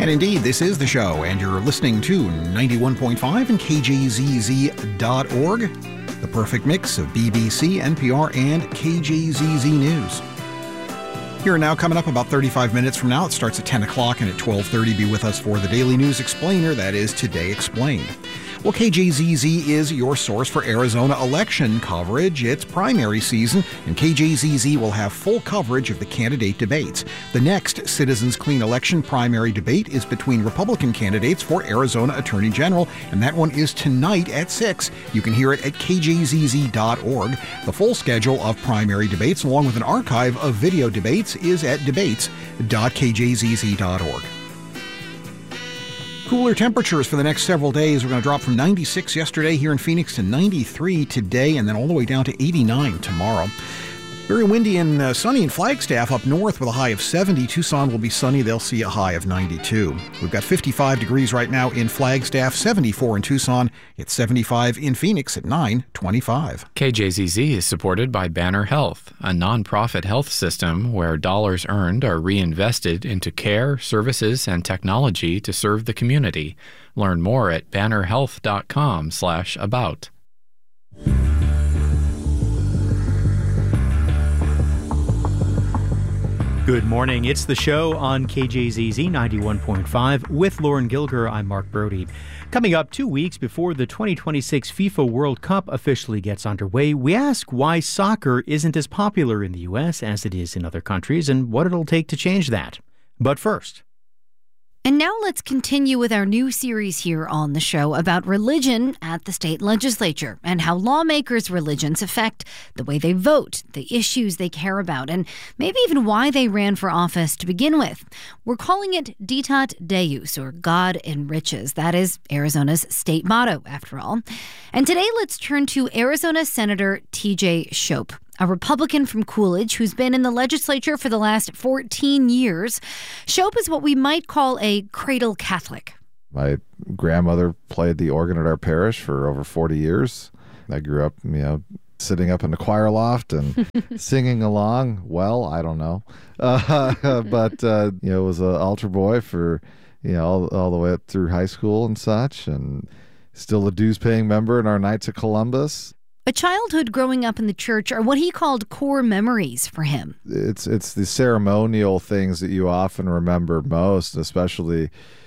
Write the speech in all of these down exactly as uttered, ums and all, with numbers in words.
And indeed, this is the show, and you're listening to ninety-one point five and K J Z Z dot org, the perfect mix of B B C, N P R, and K J Z Z News. Here now, coming up about thirty-five minutes from now. It starts at ten o'clock, and at twelve thirty, be with us for the Daily News Explainer, that is Today Explained. Well, K J Z Z is your source for Arizona election coverage. It's primary season, and K J Z Z will have full coverage of the candidate debates. The next Citizens Clean Election primary debate is between Republican candidates for Arizona Attorney General, and that one is tonight at six. You can hear it at K J Z Z dot org. The full schedule of primary debates, along with an archive of video debates, is at debates dot K J Z Z dot org. Cooler temperatures for the next several days. We're going to drop from ninety-six yesterday here in Phoenix to ninety-three today, and then all the way down to eighty-nine tomorrow. Very windy and uh, sunny in Flagstaff up north with a high of seventy. Tucson will be sunny. They'll see a high of ninety-two. We've got fifty-five degrees right now in Flagstaff, seventy-four in Tucson. It's seventy-five in Phoenix at nine twenty-five. K J Z Z is supported by Banner Health, a nonprofit health system where dollars earned are reinvested into care, services, and technology to serve the community. Learn more at banner health dot com slash about. Good morning. It's the show on K J Z Z ninety-one point five. With Lauren Gilger, I'm Mark Brody. Coming up two weeks before the twenty twenty-six FIFA World Cup officially gets underway, we ask why soccer isn't as popular in the U S as it is in other countries and what it'll take to change that. But first... And now let's continue with our new series here on the show about religion at the state legislature and how lawmakers' religions affect the way they vote, the issues they care about, and maybe even why they ran for office to begin with. We're calling it Ditat Deus, or God Enriches. That is Arizona's state motto, after all. And today let's turn to Arizona Senator T J Shope, a Republican from Coolidge who's been in the legislature for the last fourteen years. Shope is what we might call a cradle Catholic. My grandmother played the organ at our parish for over forty years. I grew up, you know, sitting up in the choir loft and singing along. Well, I don't know. Uh, but, uh, you know, was an altar boy for, you know, all, all the way up through high school and such, and still a dues-paying member in our Knights of Columbus. A childhood growing up in the church are what he called core memories for him. It's it's the ceremonial things that you often remember most, especially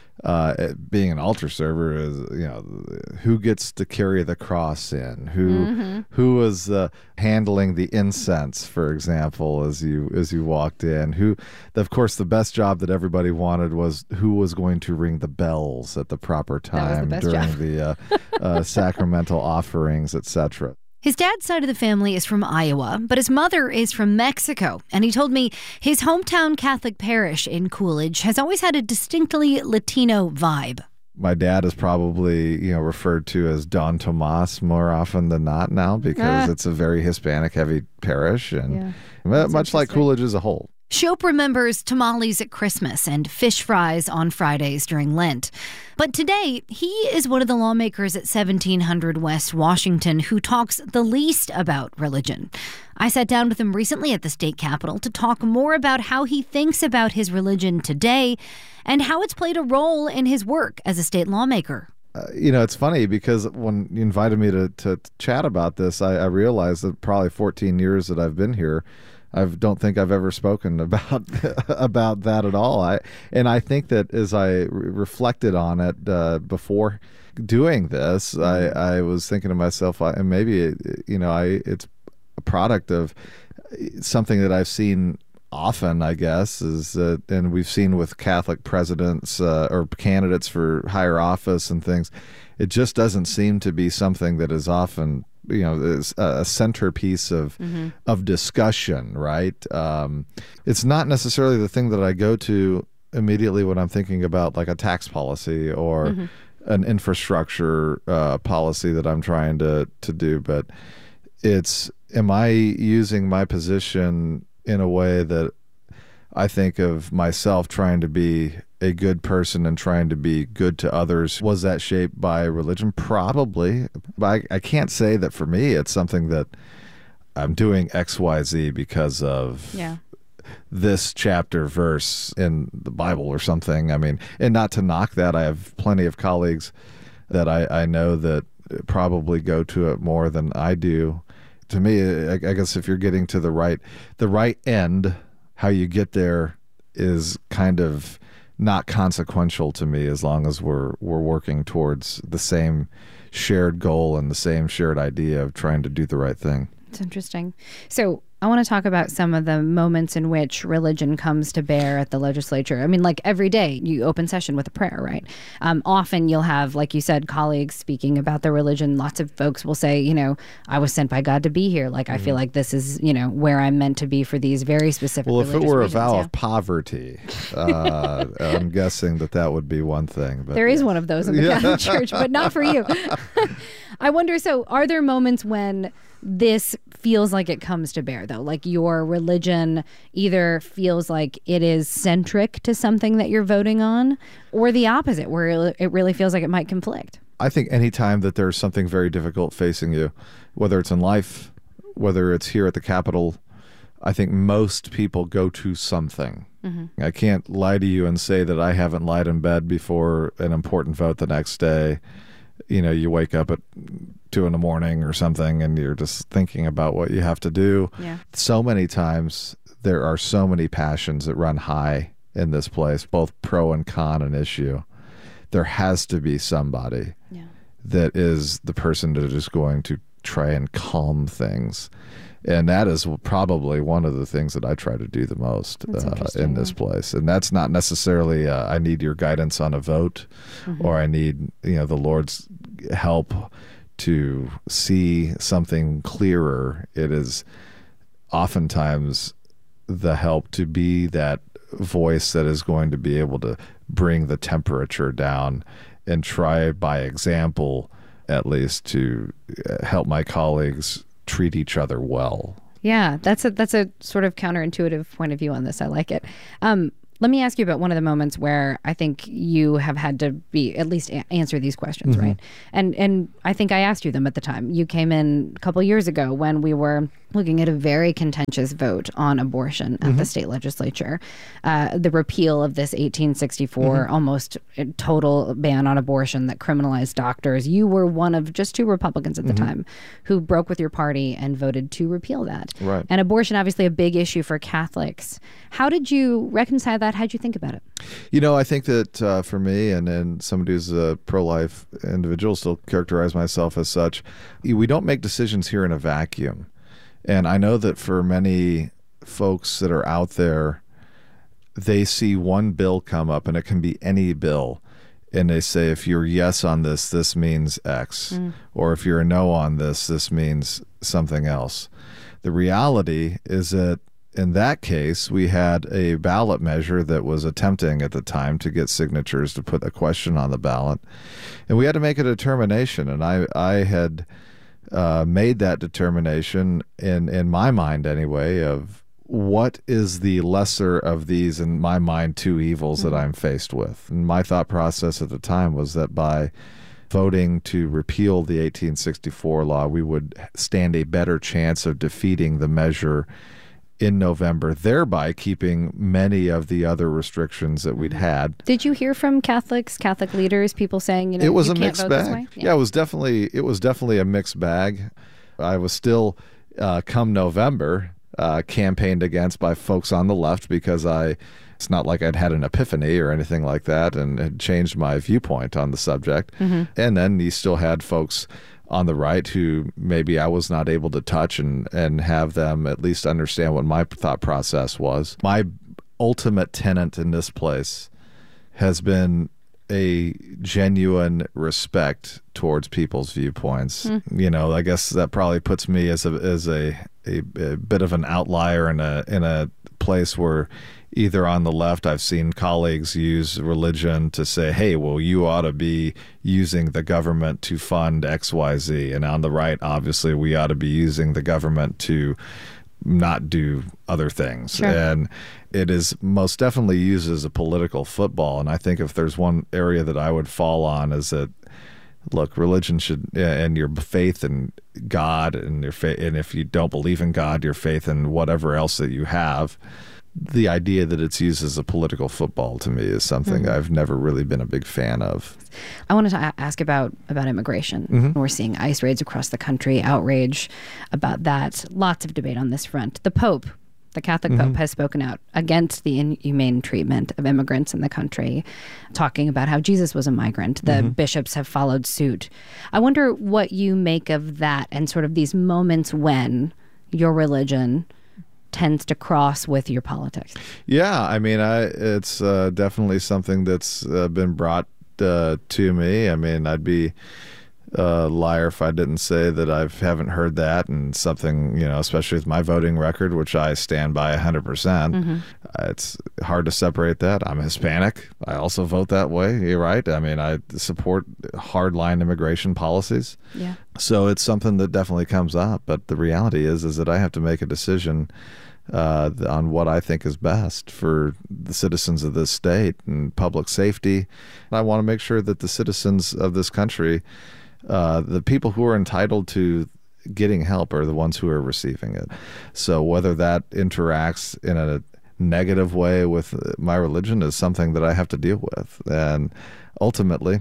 uh, being an altar server, is, you know, who gets to carry the cross in, who mm-hmm. who was uh, handling the incense, for example, as you as you walked in. Who, of course, the best job that everybody wanted was who was going to ring the bells at the proper time the during job. the uh, uh, sacramental offerings, et cetera. His dad's side of the family is from Iowa, but his mother is from Mexico. And he told me his hometown Catholic parish in Coolidge has always had a distinctly Latino vibe. My dad is probably, you know, referred to as Don Tomas more often than not now because ah. it's a very Hispanic-heavy parish, and yeah, much like Coolidge as a whole. Shope remembers tamales at Christmas and fish fries on Fridays during Lent. But today, he is one of the lawmakers at seventeen hundred West Washington who talks the least about religion. I sat down with him recently at the state capitol to talk more about how he thinks about his religion today and how it's played a role in his work as a state lawmaker. Uh, you know, it's funny because when you invited me to, to chat about this, I, I realized that probably fourteen years that I've been here, I don't think I've ever spoken about about that at all. I and I think that as I re- reflected on it uh, before doing this, I, I was thinking to myself, I, and maybe it, you know, I it's a product of something that I've seen often, I guess, is that, and we've seen with Catholic presidents uh, or candidates for higher office and things. It just doesn't seem to be something that is often, you know, is a centerpiece of mm-hmm. of discussion, right? Um, it's not necessarily the thing that I go to immediately when I'm thinking about like a tax policy or mm-hmm. an infrastructure uh, policy that I'm trying to to do, but it's, am I using my position in a way that I think of myself trying to be a good person and trying to be good to others? Was that shaped by religion? Probably. But I, I can't say that for me it's something that I'm doing X, Y, Z because of yeah. this chapter verse in the Bible or something. I mean, and not to knock that. I have plenty of colleagues that I, I know that probably go to it more than I do. To me, I, I guess if you're getting to the right, the right end, how you get there is kind of not consequential to me, as long as we're we're working towards the same shared goal and the same shared idea of trying to do the right thing. It's interesting. So I want to talk about some of the moments in which religion comes to bear at the legislature. I mean, like every day you open session with a prayer, right? Um, often you'll have, like you said, colleagues speaking about their religion. Lots of folks will say, you know, I was sent by God to be here. Like, mm-hmm. I feel like this is, you know, where I'm meant to be for these very specific Well, if it were reasons, a vow yeah. of poverty, uh, I'm guessing that that would be one thing. But there is one of those in the Yeah. Catholic Church, but not for you. I wonder, so are there moments when this feels like it comes to bear, though? Like your religion either feels like it is centric to something that you're voting on, or the opposite, where it really feels like it might conflict? I think anytime that there's something very difficult facing you, whether it's in life, whether it's here at the Capitol, I think most people go to something. Mm-hmm. I can't lie to you and say that I haven't lied in bed before an important vote the next day. You know, you wake up at two in the morning or something and you're just thinking about what you have to do. Yeah. So many times there are so many passions that run high in this place, both pro and con an issue. There has to be somebody yeah. that is the person that is going to try and calm things. And that is probably one of the things that I try to do the most uh, in this place. And that's not necessarily uh, I need your guidance on a vote, mm-hmm. or I need, you know, the Lord's help to see something clearer. It is oftentimes the help to be that voice that is going to be able to bring the temperature down and try by example, at least, to help my colleagues treat each other well. Yeah, that's a that's a sort of counterintuitive point of view on this. I like it. Um, let me ask you about one of the moments where I think you have had to be at least a- answer these questions, mm-hmm. right? And and I think I asked you them at the time. You came in a couple years ago when we were looking at a very contentious vote on abortion at mm-hmm. the state legislature, uh, the repeal of this eighteen sixty-four mm-hmm. almost total ban on abortion that criminalized doctors. You were one of just two Republicans at the mm-hmm. time who broke with your party and voted to repeal that. Right. And abortion, obviously a big issue for Catholics. How did you reconcile that? How'd you think about it? You know, I think that uh, for me, and, and somebody who's a pro-life individual, still characterize myself as such, we don't make decisions here in a vacuum. And I know that for many folks that are out there, they see one bill come up, and it can be any bill, and they say, if you're yes on this, this means X. Mm. Or if you're a no on this, this means something else. The reality is that in that case, we had a ballot measure that was attempting at the time to get signatures to put a question on the ballot. And we had to make a determination. And I, I had uh, made that determination, in, in my mind anyway, of what is the lesser of these, in my mind, two evils mm-hmm. that I'm faced with. And my thought process at the time was that by voting to repeal the eighteen sixty-four law, we would stand a better chance of defeating the measure in November, thereby keeping many of the other restrictions that we'd had. Did you hear from Catholics, Catholic leaders, people saying, you know, it was you a can't mixed vote bag? This way? Yeah. yeah, it was definitely it was definitely a mixed bag. I was still, uh, come November, uh, campaigned against by folks on the left because I. It's not like I'd had an epiphany or anything like that and had changed my viewpoint on the subject. Mm-hmm. And then you still had folks on the right who maybe I was not able to touch and, and have them at least understand what my thought process was. My ultimate tenet in this place has been a genuine respect towards people's viewpoints. Mm. You know, I guess that probably puts me as a as a, a, a bit of an outlier in a in a place where either on the left, I've seen colleagues use religion to say, hey, well, you ought to be using the government to fund X Y Z. And on the right, obviously, we ought to be using the government to not do other things. Sure. And it is most definitely used as a political football. And I think if there's one area that I would fall on is that, look, religion should, and your faith in God, and your faith, and if you don't believe in God, your faith in whatever else that you have, the idea that it's used as a political football to me is something mm-hmm. I've never really been a big fan of. I wanted to ask about, about immigration. Mm-hmm. We're seeing ICE raids across the country, outrage about that. Lots of debate on this front. The Pope, the Catholic mm-hmm. Pope, has spoken out against the inhumane treatment of immigrants in the country, talking about how Jesus was a migrant. The mm-hmm. bishops have followed suit. I wonder what you make of that and sort of these moments when your religion tends to cross with your politics. Yeah, I mean, I it's uh, definitely something that's uh, been brought uh, to me. I mean, I'd be a liar if I didn't say that I haven't heard that, and something, you know, especially with my voting record, which I stand by one hundred percent. Mm-hmm. Uh, it's hard to separate that. I'm Hispanic. I also vote that way. You're right. I mean, I support hardline immigration policies. Yeah. So it's something that definitely comes up. But the reality is, is that I have to make a decision uh, on what I think is best for the citizens of this state and public safety. I want to make sure that the citizens of this country, uh, the people who are entitled to getting help, are the ones who are receiving it. So whether that interacts in a negative way with my religion is something that I have to deal with. And ultimately,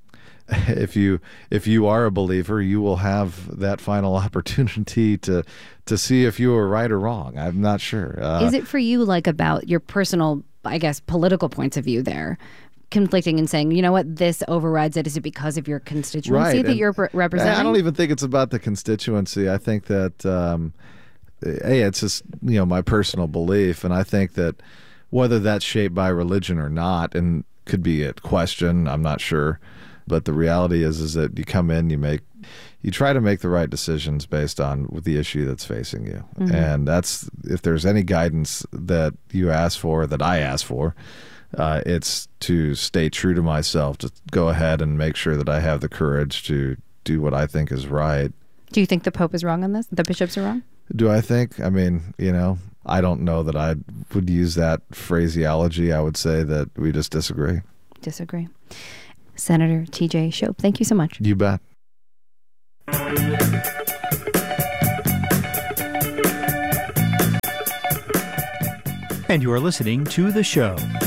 if you if you are a believer, you will have that final opportunity to to see if you were right or wrong. I'm not sure. Uh, is it for you like about your personal, I guess, political points of view there, conflicting and saying, you know what, this overrides it? Is it because of your constituency right. that and you're representing? I don't even think it's about the constituency. I think that um, hey, it's just, you know, my personal belief, and I think that whether that's shaped by religion or not, and could be a question, I'm not sure. But the reality is, is that you come in, you make, you try to make the right decisions based on the issue that's facing you. Mm-hmm. And that's, if there's any guidance that you ask for, that I ask for, uh, it's to stay true to myself, to go ahead and make sure that I have the courage to do what I think is right. Do you think the Pope is wrong on this? The bishops are wrong? Do I think? I mean, you know, I don't know that I would use that phraseology. I would say that we just disagree. Disagree. Senator T J Shope, thank you so much. You bet. And you are listening to The Show.